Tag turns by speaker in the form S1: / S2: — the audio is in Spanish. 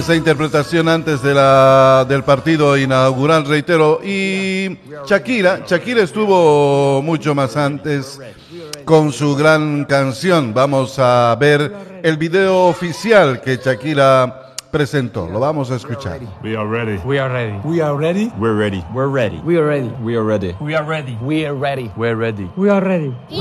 S1: esa interpretación antes del partido inaugural, reitero. Y Shakira estuvo mucho más antes con su gran canción. Vamos a ver el video oficial que Shakira presentó. Lo vamos a escuchar.
S2: We are ready.
S3: We are ready.
S4: We are ready.
S2: We're ready.
S4: We're ready.
S3: We are ready.
S2: We are ready.
S4: We are ready.
S3: We are ready.
S4: We're ready.
S3: We are ready.